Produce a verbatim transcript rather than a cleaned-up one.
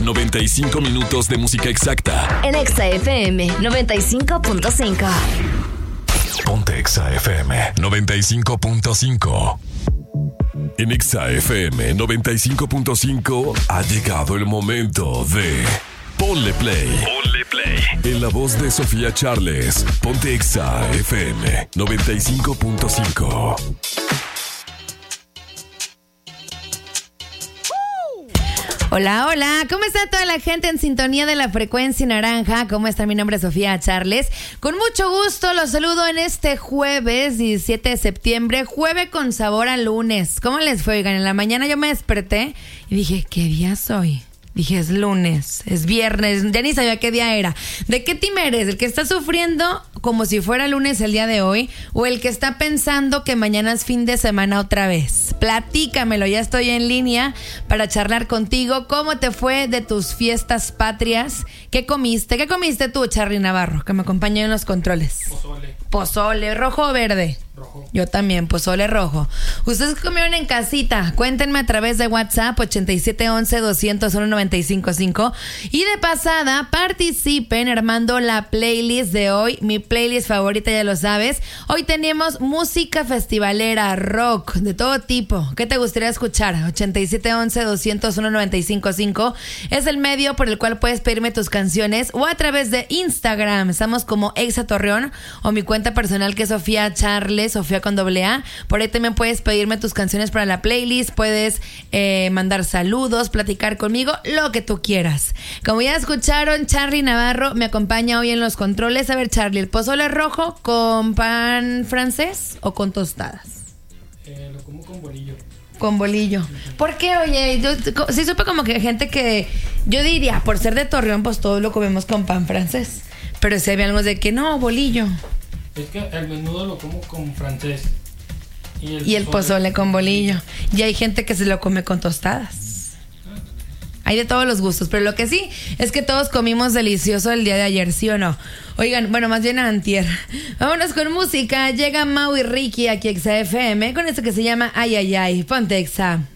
noventa y cinco minutos de música exacta. En Exa F M noventa y cinco punto cinco. Ponte Exa F M noventa y cinco punto cinco. En Exa F M noventa y cinco punto cinco ha llegado el momento de Ponle Play. Ponle Play. En la voz de Sofía Charles, Ponte Exa F M noventa y cinco punto cinco. Hola, hola, ¿cómo está toda la gente en sintonía de la frecuencia naranja? ¿Cómo está? Mi nombre es Sofía Charles. Con mucho gusto los saludo en este jueves diecisiete de septiembre, jueves con sabor a lunes. ¿Cómo les fue? Oigan, en la mañana yo me desperté y dije, ¿qué día soy? Dije, es lunes, es viernes, ya ni sabía qué día era. ¿De qué team eres? ¿El que está sufriendo como si fuera lunes el día de hoy? ¿O el que está pensando que mañana es fin de semana otra vez? Platícamelo, ya estoy en línea para charlar contigo. ¿Cómo te fue de tus fiestas patrias? ¿Qué comiste? ¿Qué comiste tú, Charly Navarro, que me acompaña en los controles? Pozole. ¿Pozole rojo o verde? Rojo. Yo también, pozole rojo. ¿Ustedes comieron en casita? Cuéntenme a través de WhatsApp ochenta y siete once doscientos uno noventa y cinco cinco. Y de pasada, participen armando la playlist de hoy. Mi playlist favorita, ya lo sabes. Hoy tenemos música festivalera, rock, de todo tipo. ¿Qué te gustaría escuchar? ochenta y siete once doscientos uno noventa y cinco cinco es el medio por el cual puedes pedirme tus canciones, o a través de Instagram. Estamos como Exa Torreón, o mi cuenta personal que es Sofía Charles, Sofía con doble A. Por ahí también puedes pedirme tus canciones para la playlist, puedes eh, mandar saludos, platicar conmigo, lo que tú quieras. Como ya escucharon, Charly Navarro me acompaña hoy en los controles. A ver, Charly, ¿el pozole rojo con pan francés o con tostadas? Eh, lo como con bolillo. Con bolillo. ¿Por qué? Oye, yo sí supe como que gente que, yo diría, por ser de Torreón, pues todo lo comemos con pan francés. Pero si había algo de que no, bolillo. Es que el menudo lo como con francés. Y el, Y el pozole con bolillo. Y hay gente que se lo come con tostadas. Hay de todos los gustos, pero lo que sí es que todos comimos delicioso el día de ayer, ¿sí o no? Oigan, bueno, más bien antier. Vámonos con música. Llega Mau y Ricky aquí a Exa F M con esto que se llama Ay, ay, ay. Ponte Exa.